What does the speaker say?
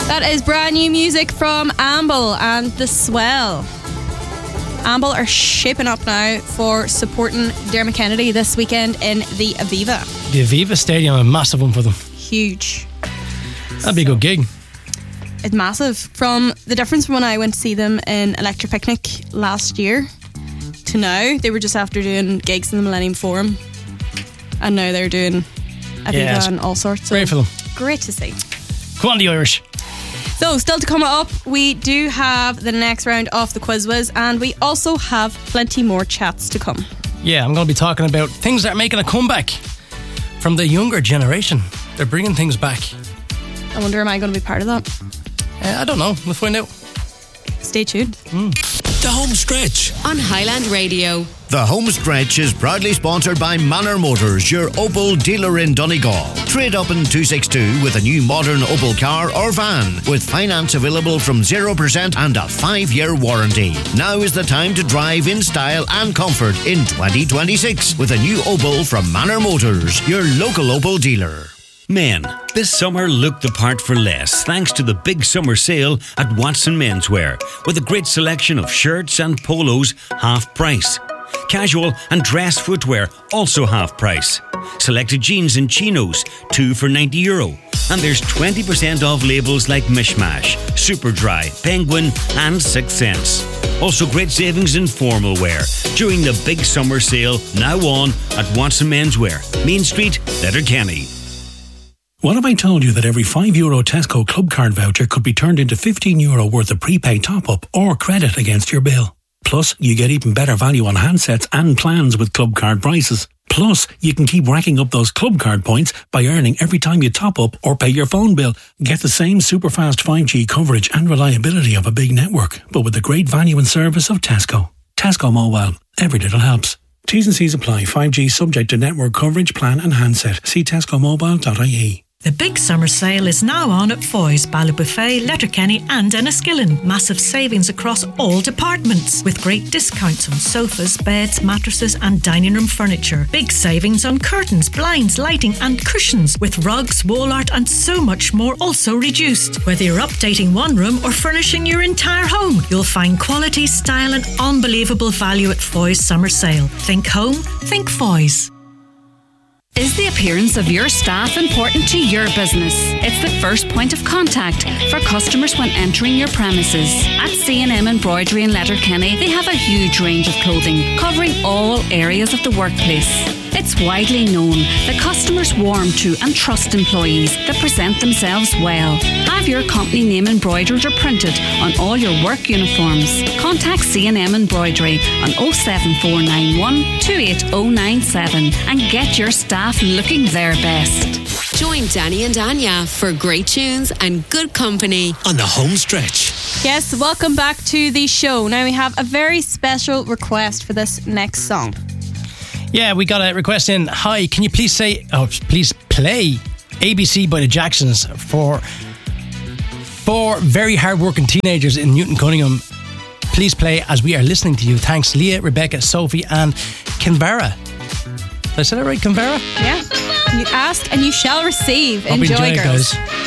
That is brand new music from Amble and The Swell. Amble are shaping up now for supporting Dermot Kennedy this weekend in the Aviva. The Aviva Stadium, a massive one for them. Huge. That'd be a good gig. It's massive. From the difference from when I went to see them in Electric Picnic last year to now, they were just after doing gigs in the Millennium Forum, and now they're doing Aviva and all sorts. Great for them. Great to see. Come on, the Irish. So, still to come up, we do have the next round of the Quiz Whiz, and we also have plenty more chats to come. Yeah, I'm going to be talking about things that are making a comeback from the younger generation. They're bringing things back. I wonder, am I going to be part of that? I don't know. We'll find out. Stay tuned. The Home Stretch on Highland Radio. The Home Stretch is proudly sponsored by Manor Motors, your Opel dealer in Donegal. Trade up in 262 with a new modern Opel car or van, with finance available from 0% and a 5-year warranty. Now is the time to drive in style and comfort in 2026 with a new Opel from Manor Motors, your local Opel dealer. Men, this summer look the part for less thanks to the big summer sale at Watson Menswear, with a great selection of shirts and polos half price. Casual and dress footwear also half price. Selected jeans and chinos, 2 for €90. And there's 20% off labels like Mishmash, Superdry, Penguin and 6 Sense. Also great savings in formal wear during the big summer sale now on at Watson Menswear, Main Street, Letterkenny. What if I told you that every €5 Tesco Club Card voucher could be turned into €15 worth of prepaid top-up or credit against your bill? Plus, you get even better value on handsets and plans with Club Card prices. Plus, you can keep racking up those Club Card points by earning every time you top up or pay your phone bill. Get the same super fast 5G coverage and reliability of a big network, but with the great value and service of Tesco. Tesco Mobile. Every little helps. T's and C's apply. 5G subject to network coverage, plan and handset. See tescomobile.ie. The big summer sale is now on at Foy's, Ballybofey, Letterkenny and Enniskillen. Massive savings across all departments with great discounts on sofas, beds, mattresses and dining room furniture. Big savings on curtains, blinds, lighting and cushions with rugs, wall art and so much more also reduced. Whether you're updating one room or furnishing your entire home, you'll find quality, style and unbelievable value at Foy's summer sale. Think home, think Foy's. Is the appearance of your staff important to your business? It's the first point of contact for customers when entering your premises. At C&M Embroidery in Letterkenny, they have a huge range of clothing covering all areas of the workplace. It's widely known that customers warm to and trust employees that present themselves well. Have your company name embroidered or printed on all your work uniforms. Contact C&M Embroidery on 07491 28097 and get your staff looking their best. Join Danny and Anya for great tunes and good company on the Home Stretch. Yes, welcome back to the show. Now we have a very special request for this next song. Yeah, we got a request in. Hi, can you please play ABC by the Jacksons for very hard-working teenagers in Newton Cunningham. Please play as we are listening to you. Thanks, Leah, Rebecca, Sophie and Kinvara. Did I say that right, Kinvara? Yeah. You ask and you shall receive. Hope Enjoy, it, girls. guys.